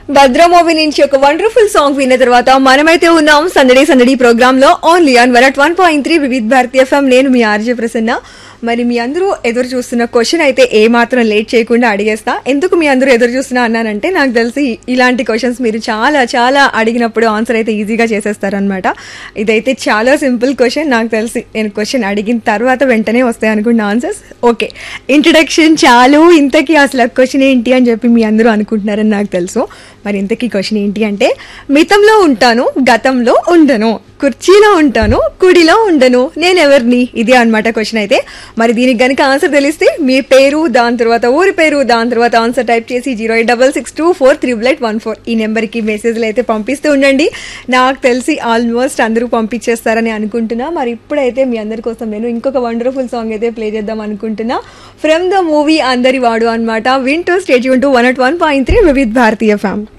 భద్ర movie నుంచి ఒక wonderful song విన్న తర్వాత మనమైతే ఉన్నాం సందడి సందడి ప్రోగ్రామ్ లో only on 101.3 Vividh Bharati FM. నేను మీ ఆర్జే ప్రసన్న. మరి మీ అందరూ ఎదురు చూస్తున్న క్వశ్చన్ అయితే ఏ మాత్రం లేట్ చేయకుండా అడిగేస్తా. ఎందుకు మీ అందరూ ఎదురు చూస్తున్నా అన్నానంటే నాకు తెలిసి ఇలాంటి క్వశ్చన్స్ మీరు చాలా చాలా అడిగినప్పుడు ఆన్సర్ అయితే ఈజీగా చేసేస్తారనమాట. ఇదైతే చాలా సింపుల్ క్వశ్చన్. నాకు తెలిసి నేను క్వశ్చన్ అడిగిన తర్వాత వెంటనే వస్తాయి అనుకున్న ఆన్సర్స్. ఓకే, ఇంట్రడక్షన్ చాలు, ఇంతకీ అసలు క్వశ్చన్ ఏంటి అని చెప్పి మీ అందరూ అనుకుంటున్నారని నాకు తెలుసు. మరి ఇంతకీ క్వశ్చన్ ఏంటి అంటే, మితంలో ఉంటాను గతంలో ఉండను, కుర్చీలో ఉంటాను కుడిలో ఉండను, నేనెవరిని? ఇదే అనమాట క్వశ్చన్ అయితే. మరి దీనికి గనుక ఆన్సర్ తెలిస్తే మీ పేరు, దాని తర్వాత ఊరి పేరు, దాని తర్వాత ఆన్సర్ టైప్ చేసి 08662438814 ఈ నెంబర్కి మెసేజ్లు అయితే పంపిస్తూ ఉండండి. నాకు తెలిసి ఆల్మోస్ట్ అందరూ పంపించేస్తారని అనుకుంటున్నా. మరి ఇప్పుడైతే మీ అందరి కోసం నేను ఇంకొక వండర్ఫుల్ సాంగ్ అయితే ప్లే చేద్దాం అనుకుంటున్నా. ఫ్రమ్ ద మూవీ అందరి వాడు అనమాట. వింటూ state Yoon to 101.3 Vividh Bharati FM.